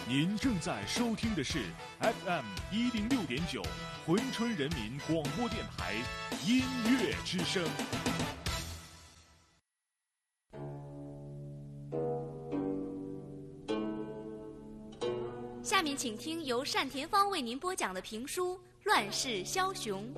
您正在收听的是 FM106.9珲春人民广播电台音乐之声。 下面请听由单田芳为您播讲的评书《乱世枭雄》。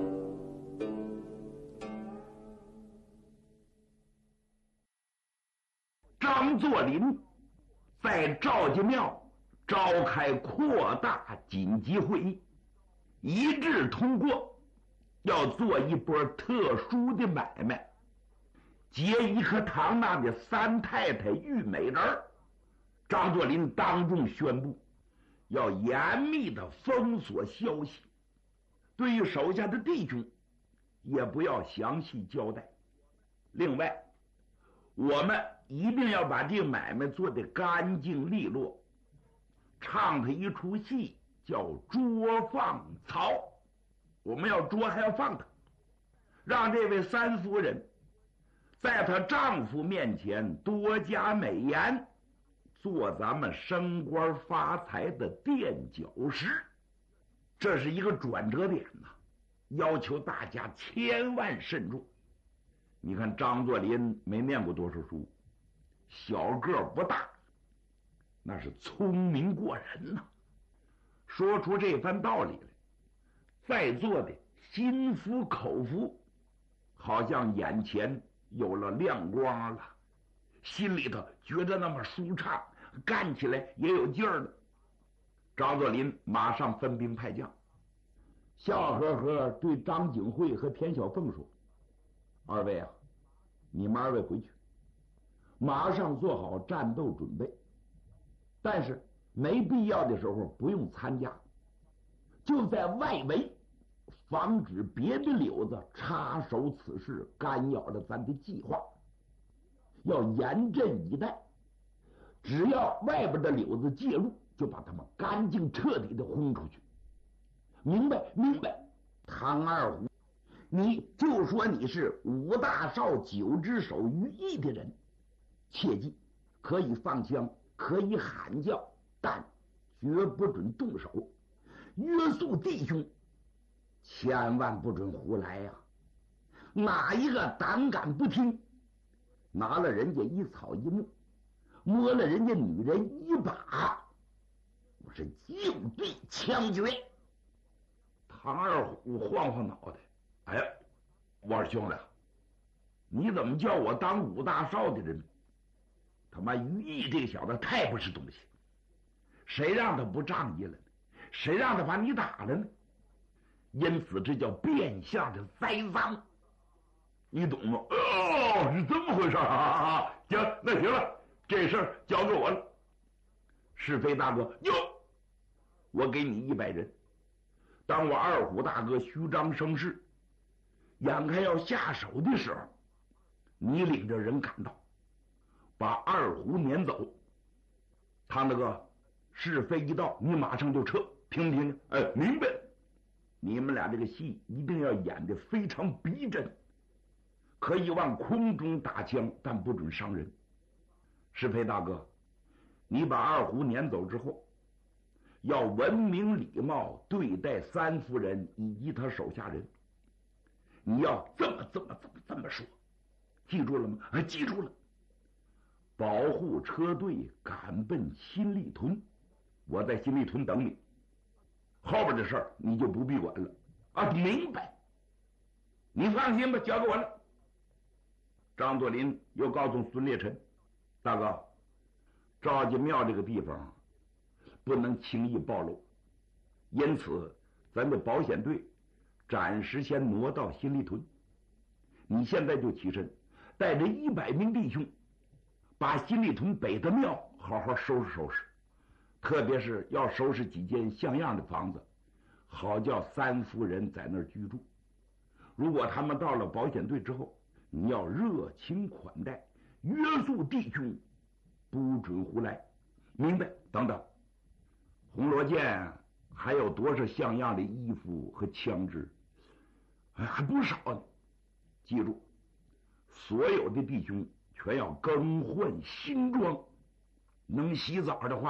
张作霖在赵家庙召开扩大紧急会议，一致通过要做一波特殊的买卖，结一颗唐纳的三太太玉美人。张作霖当众宣布要严密的封锁消息，对于手下的弟兄也不要详细交代。另外，我们一定要把这个买卖做得干净利落，唱他一出戏叫捉放曹，我们要捉还要放他，让这位三夫人在她丈夫面前多加美言，做咱们升官发财的垫脚石。这是一个转折点呐，要求大家千万慎重。你看张作霖没念过多少书，小个不大，那是聪明过人呐，说出这番道理来，在座的心服口服，好像眼前有了亮光了，心里头觉得那么舒畅，干起来也有劲儿了。张作霖马上分兵派将，笑呵呵对张景惠和田小凤说：“二位啊，你们二位回去，马上做好战斗准备，但是没必要的时候不用参加，就在外围防止别的柳子插手此事，干扰了咱的计划，要严阵以待，只要外边的柳子介入，就把他们干净彻底的轰出去。明白？明白。唐二虎，你就说你是5大少9只手于一的人，切记可以放枪，可以喊叫，但绝不准动手，约束弟兄，千万不准胡来呀！哪一个胆敢不听，拿了人家一草一木，摸了人家女人一把，我是就地枪决。”唐二虎晃晃脑袋，哎呀，我说兄弟，你怎么叫我当5大少的人？他妈于毅这个小子太不是东西，谁让他不仗义了呢？谁让他把你打了呢？因此这叫变相的栽赃，你懂吗？哦，是这么回事啊！行，那行了，这事儿交给我了。是非大哥，哟，我给你100人，当我二虎大哥虚张声势，眼看要下手的时候，你领着人赶到，把二虎撵走。唐大哥，是非一到，你马上就撤，听不听？哎，明白。你们俩这个戏一定要演得非常逼真，可以往空中打枪，但不准伤人。是非大哥，你把二虎撵走之后，要文明礼貌对待三夫人以及他手下人，你要这么说，记住了吗？记住了。保护车队赶奔新立屯，我在新立屯等你，后边的事儿你就不必管了啊！明白？你放心吧，交给我了。张作霖又告诉孙烈臣：“大哥，赵家庙这个地方不能轻易暴露，因此咱的保险队暂时先挪到新立屯。你现在就起身，带着100名弟兄，把新立屯北的庙好好收拾收拾，特别是要收拾几间像样的房子，好叫三夫人在那儿居住。如果他们到了保险队之后，你要热情款待，约束弟兄，不准胡来，明白？等等，红罗剑还有多少像样的衣服和枪支？还不少呢。记住，所有的弟兄全要更换新装，能洗澡的话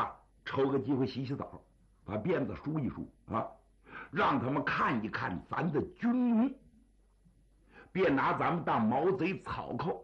抽个机会洗洗澡，把辫子梳一梳啊，让他们看一看咱的军容，别拿咱们当毛贼草寇。